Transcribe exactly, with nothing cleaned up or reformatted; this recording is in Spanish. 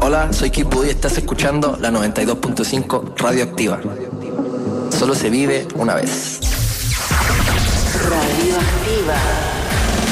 Hola, soy Kid Buu y estás escuchando la noventa y dos punto cinco Radioactiva. Solo se vive una vez. Radioactiva.